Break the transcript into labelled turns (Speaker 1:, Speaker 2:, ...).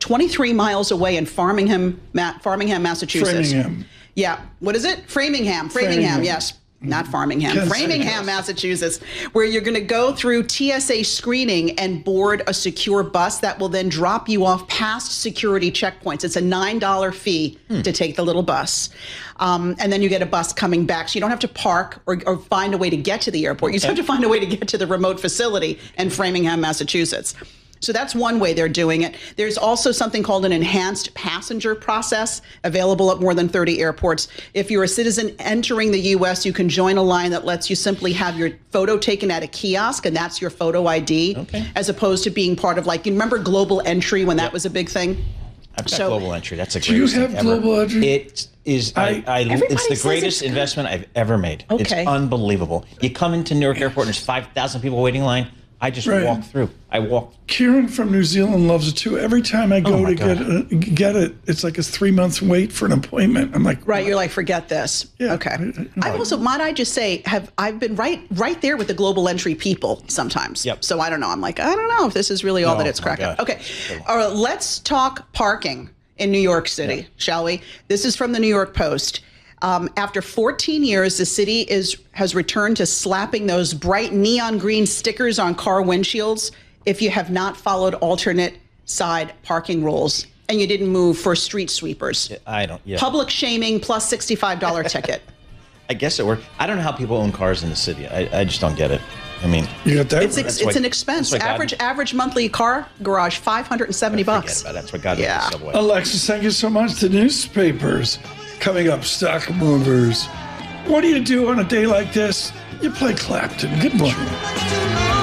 Speaker 1: 23 miles away in Farmingham, Massachusetts.
Speaker 2: Framingham.
Speaker 1: Yeah. What is it? Framingham, yes. Not Farmingham, Framingham, Massachusetts, where you're going to go through TSA screening and board a secure bus that will then drop you off past security checkpoints. It's a $9 fee to take the little bus. And then you get a bus coming back. So you don't have to park or find a way to get to the airport. You just have to find a way to get to the remote facility in Framingham, Massachusetts. So that's one way they're doing it. There's also something called an enhanced passenger process available at more than 30 airports. If you're a citizen entering the U.S., you can join a line that lets you simply have your photo taken at a kiosk, and that's your photo ID, as opposed to being part of, like, you remember Global Entry when that was a big thing?
Speaker 3: I've got Global Entry. That's a great
Speaker 2: thing. Do you have Global Entry?
Speaker 3: It is. It's the greatest investment I've ever made. It's unbelievable. You come into Newark Airport and there's 5,000 people waiting in line. I just walk through.
Speaker 2: Kieran from New Zealand loves it too. Every time I go to get it, it's like a 3 months wait for an appointment. I'm like,
Speaker 1: right. You're like, forget this.
Speaker 2: Yeah,
Speaker 1: okay. I also, might I just say, I've been right there with the Global Entry people sometimes.
Speaker 3: Yep.
Speaker 1: So I don't know. I'm like, I don't know if this is really all that it's cracking. Okay. All right. Let's talk parking in New York City, shall we? This is from the New York Post. After 14 years, the city has returned to slapping those bright neon green stickers on car windshields if you have not followed alternate side parking rules and you didn't move for street sweepers. Public shaming plus $65 ticket.
Speaker 3: I guess it worked. I don't know how people own cars in the city. I just don't get it. I mean,
Speaker 2: you got that.
Speaker 1: It's an expense. Average monthly car garage, $570.
Speaker 3: That's what got me the subway.
Speaker 2: Alexis, thank you so much. The newspapers. Coming up, stock movers. What do you do on a day like this? You play Clapton. Good morning.